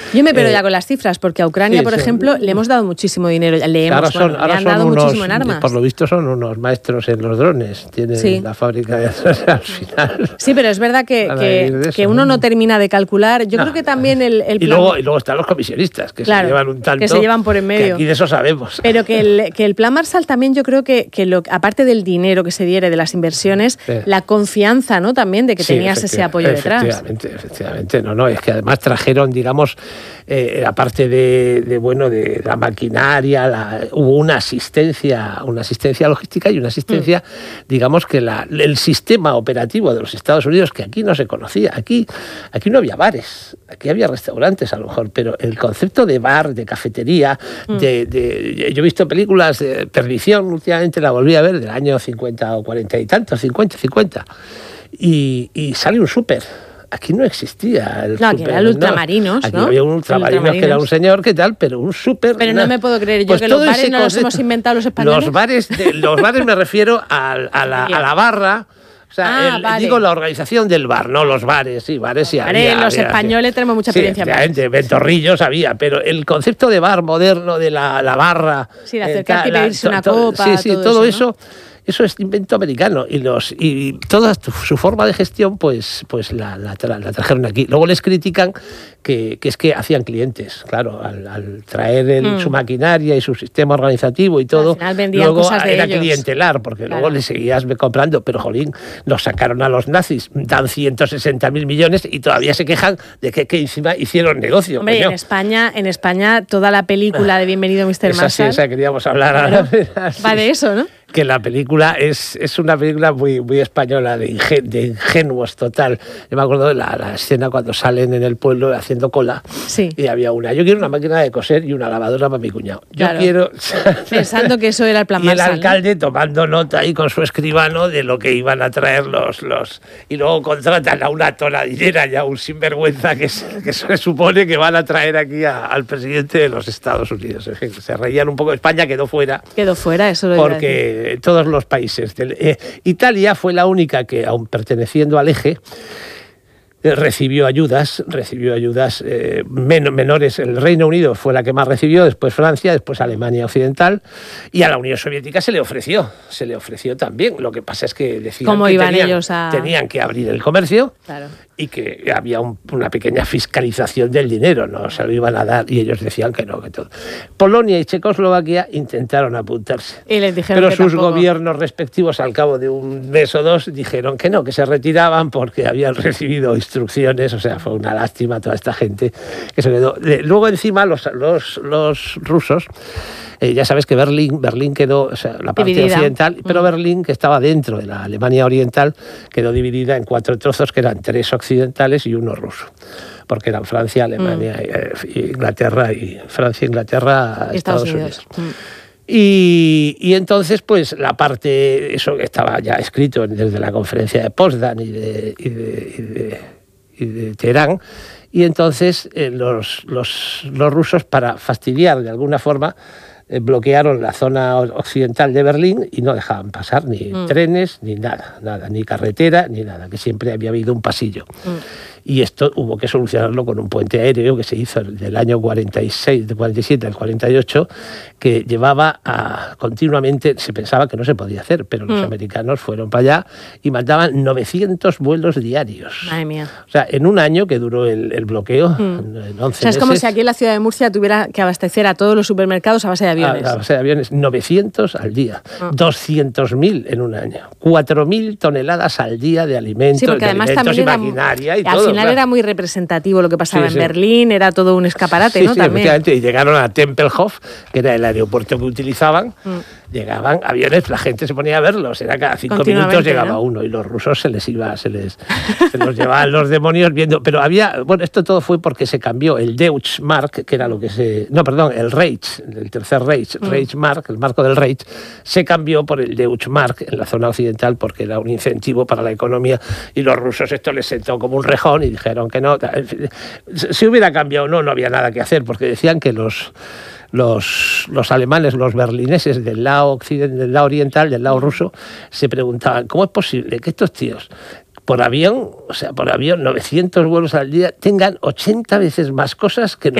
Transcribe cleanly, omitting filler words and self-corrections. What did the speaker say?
Yo me pero ya con las cifras, porque a Ucrania, por ejemplo, le hemos dado muchísimo dinero. Le han dado muchísimo en armas. Por lo visto son unos maestros en los drones. Tienen la fábrica de drones al final. Sí, pero es verdad que uno no termina de calcular. Yo creo que también el plan... Y luego están los comisionistas, que se llevan un tanto... que se llevan por en medio. Que aquí de eso sabemos. Pero que el plan Marshall también yo creo que aparte del dinero que se diere de las inversiones, la confianza, ¿no? También de que tenías ese apoyo detrás. Efectivamente. No, es que además trajeron, digamos, aparte de la maquinaria, hubo una asistencia logística y una asistencia, digamos, que el sistema operativo de los Estados Unidos, que aquí no se conocía. Aquí no había bares, aquí había restaurantes a lo mejor, pero el concepto de bar, de cafetería, yo he visto películas de Perdición, últimamente la volví a ver, del año 50 o 40 y tantos, 50, y sale un súper. Aquí no existía el súper. Aquí era el Ultramarinos, Aquí había un Ultramarinos que era un señor, ¿qué tal? Pero un súper... Pero no me puedo creer yo que los bares no los hemos inventado los españoles. Los bares me refiero a la barra. O sea, digo la organización del bar, no los bares, bares y había. Los españoles tenemos mucha experiencia. Sí, ventorrillos había, pero el concepto de bar moderno, de la barra... Sí, de acercarte y pedirse una copa, todo eso, ¿no? Eso es invento americano y toda su forma de gestión pues la trajeron aquí. Luego les critican que es que hacían clientes, claro, al traer su maquinaria y su sistema organizativo y todo, luego era clientelar, porque luego le seguías comprando, pero jolín, nos sacaron a los nazis, dan 160.000 millones y todavía se quejan de que encima hicieron negocio. Hombre, en España toda la película de Bienvenido Mr. Marshall. Esa queríamos hablar. Claro. Va de eso, ¿no? Que la película es una película muy, muy española, de ingenuos total. Yo me acuerdo de la escena cuando salen en el pueblo haciendo cola, y había yo quiero una máquina de coser y una lavadora para mi cuñado. Quiero... Pensando que eso era el plan Marshall. Y el alcalde tomando nota ahí con su escribano de lo que iban a traer los... Y luego contratan a una tonadillera y a un sinvergüenza que se supone que van a traer aquí al presidente de los Estados Unidos. En fin, se reían un poco. España quedó fuera. Eso lo porque todos los países. Italia fue la única que, aun perteneciendo al eje, recibió ayudas menores. El Reino Unido fue la que más recibió, después Francia, después Alemania Occidental, y a la Unión Soviética se le ofreció también. Lo que pasa es que decían que tenían que abrir el comercio, y que había una pequeña fiscalización del dinero, no se lo iban a dar, y ellos decían que no, que todo. Polonia y Checoslovaquia intentaron apuntarse, y les dijeron pero sus gobiernos respectivos al cabo de un mes o dos dijeron que no, que se retiraban porque habían recibido instrucciones. O sea, fue una lástima toda esta gente que se quedó. Luego encima los rusos, ya sabes que Berlín quedó, o sea, la parte dividida occidental, pero Berlín, que estaba dentro de la Alemania oriental, quedó dividida en 4 trozos, que eran 3 occidentales y 1 ruso, porque eran Francia, Alemania, Inglaterra, y Francia, Inglaterra, Estados Unidos. Y entonces, pues la parte, eso estaba ya escrito desde la conferencia de Potsdam y de Teherán, y entonces los rusos, para fastidiar de alguna forma, bloquearon la zona occidental de Berlín y no dejaban pasar ni trenes, ni nada, ni carretera, ni nada, que siempre había habido un pasillo. Y esto hubo que solucionarlo con un puente aéreo que se hizo del año 46, del 47 al 48, que llevaba continuamente, se pensaba que no se podía hacer, pero los americanos fueron para allá y mandaban 900 vuelos diarios. Madre mía. O sea, en un año que duró el bloqueo, en 11 meses. Es como si aquí en la ciudad de Murcia tuviera que abastecer a todos los supermercados a base de aviones. A base de aviones, 900 al día, 200.000 en un año, 4.000 toneladas al día de alimentos, y maquinaria y todo. Al final era muy representativo lo que pasaba en Berlín, era todo un escaparate, ¿no? También. Efectivamente, y llegaron a Tempelhof, que era el aeropuerto que utilizaban, llegaban aviones, la gente se ponía a verlos, era cada 5 minutos llegaba uno, y los rusos se los llevaban los demonios viendo, pero esto todo fue porque se cambió el Deutschmark, que era el Reich, el tercer Reich, Reichsmark, el marco del Reich, se cambió por el Deutschmark en la zona occidental porque era un incentivo para la economía, y los rusos esto les sentó como un rejón y dijeron que no. Si hubiera cambiado no había nada que hacer, porque decían que los alemanes, los berlineses del lado oriental, del lado ruso, se preguntaban cómo es posible que estos tíos por avión 900 vuelos al día tengan 80 veces más cosas que